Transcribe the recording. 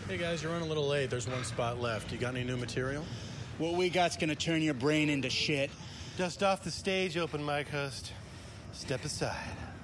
Hey guys, you're running a little late. There's one spot left. You got any new material? What we got's gonna turn your brain into shit. Dust off the stage, open mic host. Step aside.